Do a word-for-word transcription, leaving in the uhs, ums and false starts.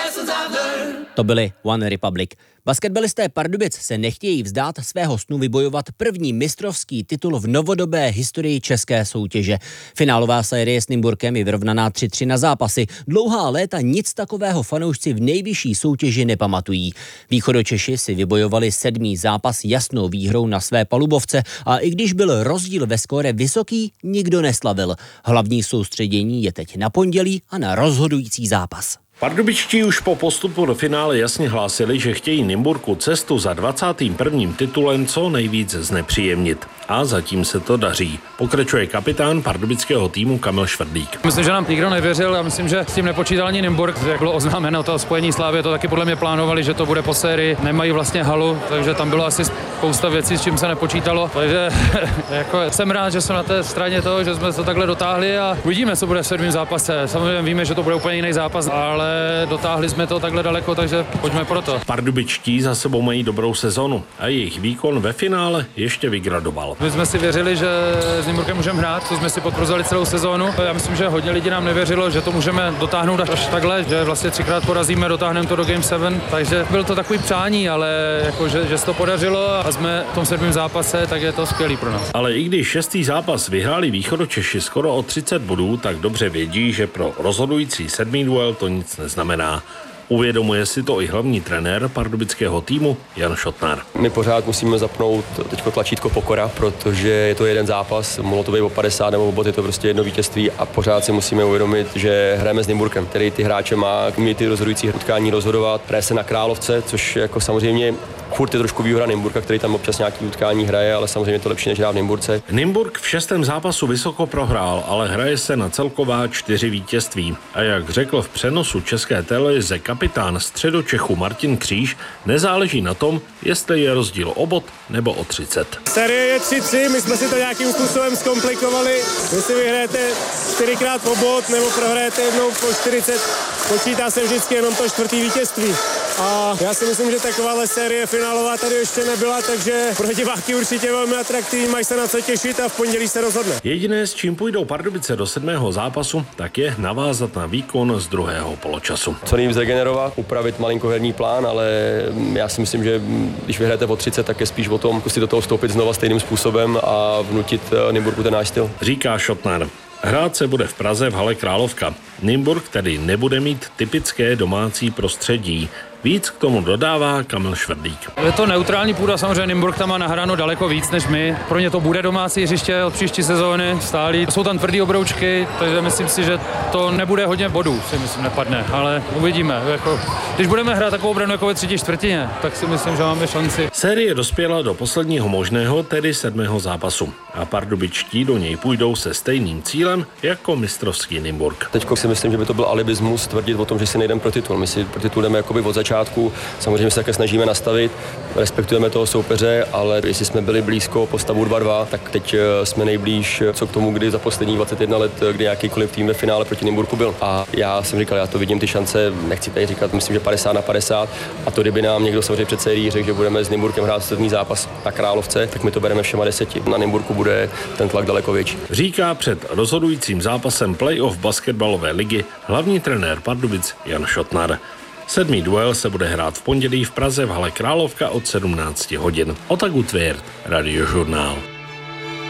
To byly One Republic. Basketbalisté Pardubic se nechtějí vzdát svého snu vybojovat první mistrovský titul v novodobé historii české soutěže. Finálová série s Nymburkem je vyrovnaná tři tři na zápasy. Dlouhá léta nic takového fanoušci v nejvyšší soutěži nepamatují. Východočeši si vybojovali sedmý zápas jasnou výhrou na své palubovce a i když byl rozdíl ve skóre vysoký, nikdo neslavil. Hlavní soustředění je teď na pondělí a na rozhodující zápas. Pardubičtí už po postupu do finále jasně hlásili, že chtějí Nymburku cestu za dvacátým prvním titulem co nejvíc znepříjemnit. A zatím se to daří. Pokračuje kapitán pardubického týmu Kamil Švrdík. Myslím, že nám nikdo nevěřil a myslím, že s tím nepočítal ani Nymburk. Jak bylo oznámeno to spojení Slávy, to taky podle mě plánovali, že to bude po sérii. Nemají vlastně halu, takže tam bylo asi spousta věcí, s čím se nepočítalo. Takže jako jsem rád, že jsme na té straně toho, že jsme to takhle dotáhli a uvidíme, co bude v sedmém zápase. Samozřejmě víme, že to bude úplně jiný zápas, ale dotáhli jsme to takhle daleko, takže pojďme pro to. Pardubičtí za sebou mají dobrou sezonu a jejich výkon ve finále ještě vygradoval. My jsme si věřili, že s Nymburkem můžeme hrát, to jsme si potvrzovali celou sezónu. Já myslím, že hodně lidí nám nevěřilo, že to můžeme dotáhnout až takhle, že vlastně třikrát porazíme, dotáhneme to do Game sedm, takže byl to takový přání, ale jako, že, že se to podařilo a jsme v tom sedmém zápase, tak je to skvělý pro nás. Ale i když šestý zápas vyhráli Východočeši skoro o třicet bodů, tak dobře vědí, že pro rozhodující sedmý duel to nic neznamená. Uvědomuje si to i hlavní trenér pardubického týmu Jan Šotnar. My pořád musíme zapnout teďko tlačítko pokora, protože je to jeden zápas, mohlo to být o padesát nebo o bod, je to prostě jedno vítězství a pořád si musíme uvědomit, že hrajeme s Nymburkem, který ty hráče má, umí ty rozhodující utkání rozhodovat, hraje se na Královce, což jako samozřejmě furt je trošku výhoda Nymburka, který tam občas nějaký utkání hraje, ale samozřejmě je to lepší než hrát v Nymburce. Nymburk v šestém zápasu vysoko prohrál, ale hraje se na celková čtyři vítězství. A jak řekl v přenosu České televize kapitán Středočechu Martin Kříž, nezáleží na tom, jestli je rozdíl o bod nebo o třicet. Série je tři tři, my jsme si to nějakým způsobem zkomplikovali. Jestli vyhrajete čtyřikrát po bod nebo prohrajete jednou po čtyřicet, počítá se vždycky jenom to čtvrtý vítězství. A já si myslím, že takováhle série finálová tady ještě nebyla, takže pro diváky určitě velmi atraktivní, mají se na co těšit a v pondělí se rozhodne. Jediné, s čím půjdou Pardubice do sedmého zápasu, tak je navázat na výkon z druhého poločasu. Co nejvíc regenerovat, upravit malinko herní plán, ale já si myslím, že když vyhrajete o třicet, tak je spíš o tom zkusit do toho vstoupit znova stejným způsobem a vnutit Nymburku ten náš styl. Říká Šotnar. Hrát se bude v Praze v hale Královka. Nymburk tedy nebude mít typické domácí prostředí. Víc k tomu dodává Kamil Švrdík. Je to neutrální půda, samozřejmě Nymburk tam má nahráno daleko víc než my. Pro ně to bude domácí hřiště od příští sezóny, stálý. Jsou tam tvrdý obroučky, takže myslím si, že to nebude hodně bodů, si myslím, nepadne, ale uvidíme. Jako, když budeme hrát takovou obranu jako ve třetí čtvrtině, tak si myslím, že máme šanci. Série dospěla do posledního možného, tedy sedmého zápasu. A pardubičtí do něj půjdou se stejným cílem jako mistrovský Nymburk. Teďko si myslím, že by to byl alibismus tvrdit o tom, že si nejdeme pro titul. My si pro titul jdeme jakoby od začátku. Samozřejmě se také snažíme nastavit, respektujeme toho soupeře, ale jestli jsme byli blízko po stavu dva dva, tak teď jsme nejblíž co k tomu, kdy za posledních dvacet jedna let, kdy jakýkoliv tým ve finále proti Nymburku byl. A já jsem říkal, já to vidím ty šance, nechci tady říkat, myslím, že padesát na padesát. A to, kdyby nám někdo samozřejmě před sérií řekl, že budeme s Nymburkem hrát sedmý zápas na Královce, tak my to bereme všema deseti. Na Nymburku bude ten tlak daleko větší. Říká před rozhodujícím zápasem playoff basketbalové ligy hlavní trenér Pardubic Jan Šotnar. Sedmý duel se bude hrát v pondělí v Praze v hale Královka od sedmnáct hodin. Otaku Tvěrt, Radiožurnál.